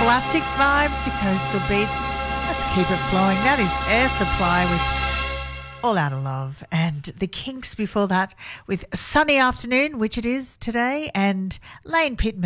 classic vibes to coastal beats. Let's keep it flowing. That is Air Supply with All Out of Love, and the Kinks before that with Sunny Afternoon, which it is today, and Lane Pittman